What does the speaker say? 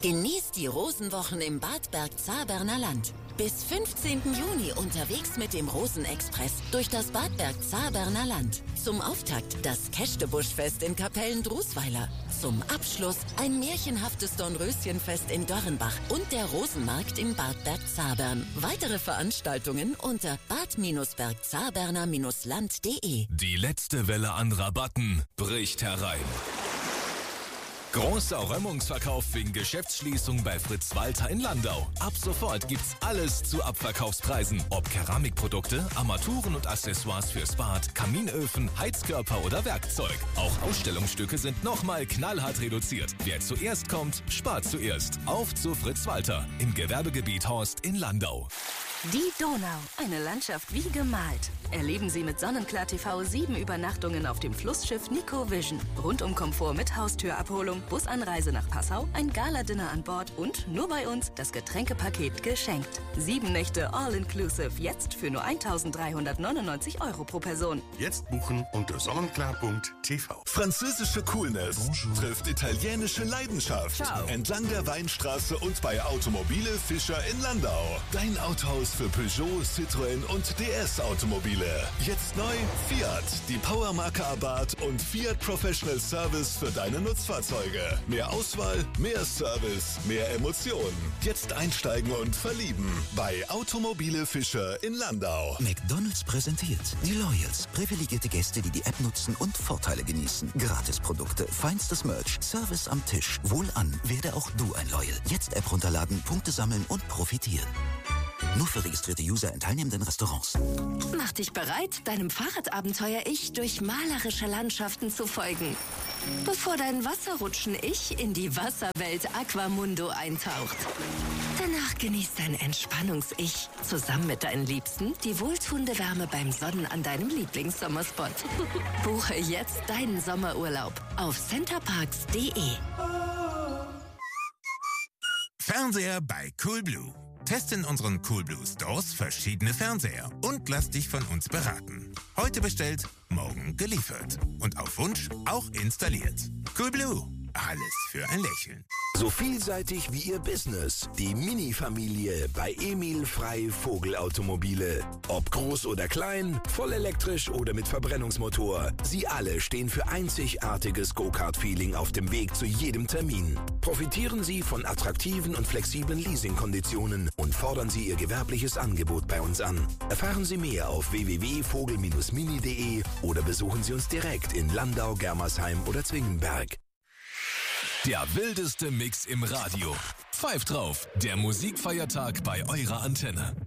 Genießt die Rosenwochen im Bad Bergzabern Land. Bis 15. Juni unterwegs mit dem Rosenexpress durch das Bad Bergzabern Land. Zum Auftakt das Kästebuschfest in Kapellen-Drusweiler. Zum Abschluss ein märchenhaftes Dornröschenfest in Dörrenbach und der Rosenmarkt in Bad Bergzabern. Weitere Veranstaltungen unter bad-bergzaberner-land.de. Die letzte Welle an Rabatten bricht herein. Großer Räumungsverkauf wegen Geschäftsschließung bei Fritz Walter in Landau. Ab sofort gibt's alles zu Abverkaufspreisen. Ob Keramikprodukte, Armaturen und Accessoires fürs Bad, Kaminöfen, Heizkörper oder Werkzeug. Auch Ausstellungsstücke sind nochmal knallhart reduziert. Wer zuerst kommt, spart zuerst. Auf zu Fritz Walter im Gewerbegebiet Horst in Landau. Die Donau, eine Landschaft wie gemalt. Erleben Sie mit Sonnenklar TV 7 Übernachtungen auf dem Flussschiff Nico Vision. Rundumkomfort mit Haustürabholung, Busanreise nach Passau, ein Gala-Dinner an Bord und nur bei uns das Getränkepaket geschenkt. 7 Nächte All-Inclusive, jetzt für nur 1.399 € pro Person. Jetzt buchen unter sonnenklar.tv. Französische Coolness trifft italienische Leidenschaft. Ciao. Entlang der Weinstraße und bei Automobile Fischer in Landau. Dein Autohaus für Peugeot, Citroën und DS-Automobile. Jetzt neu Fiat, die Powermarke Abarth und Fiat Professional Service für deine Nutzfahrzeuge. Mehr Auswahl, mehr Service, mehr Emotionen. Jetzt einsteigen und verlieben bei Automobile Fischer in Landau. McDonald's präsentiert die Loyals. Privilegierte Gäste, die die App nutzen und Vorteile genießen. Gratisprodukte, feinstes Merch, Service am Tisch. Wohlan, werde auch du ein Loyal. Jetzt App runterladen, Punkte sammeln und profitieren. Nur für registrierte User in teilnehmenden Restaurants. Mach dich bereit, deinem Fahrradabenteuer-Ich durch malerische Landschaften zu folgen. Bevor dein Wasserrutschen-Ich in die Wasserwelt Aquamundo eintaucht. Danach genießt dein Entspannungs-Ich zusammen mit deinen Liebsten die wohltuende Wärme beim Sonnen an deinem Lieblingssommerspot. Buche jetzt deinen Sommerurlaub auf centerparks.de. Fernseher bei Coolblue. Teste in unseren Coolblue Stores verschiedene Fernseher und lass dich von uns beraten. Heute bestellt, morgen geliefert. Und auf Wunsch auch installiert. Coolblue. Alles für ein Lächeln. So vielseitig wie Ihr Business. Die Mini-Familie bei Emil Frei Vogelautomobile. Ob groß oder klein, voll elektrisch oder mit Verbrennungsmotor. Sie alle stehen für einzigartiges Go-Kart-Feeling auf dem Weg zu jedem Termin. Profitieren Sie von attraktiven und flexiblen Leasingkonditionen und fordern Sie Ihr gewerbliches Angebot bei uns an. Erfahren Sie mehr auf www.vogel-mini.de oder besuchen Sie uns direkt in Landau, Germersheim oder Zwingenberg. Der wildeste Mix im Radio. Pfeift drauf, der Musikfeiertag bei eurer Antenne.